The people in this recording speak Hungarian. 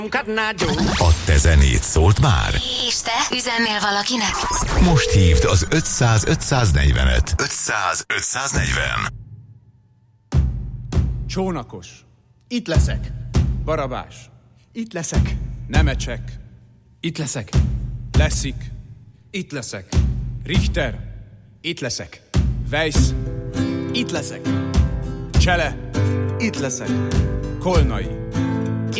A te zenét szólt már? És te üzennél valakinek? Most hívd az 500-540-et. 500-540. Csónakos. Itt leszek. Barabás. Itt leszek. Nemecsek. Itt leszek. Leszik. Itt leszek. Richter. Itt leszek. Weiss. Itt leszek. Csele. Itt leszek. Kolnai.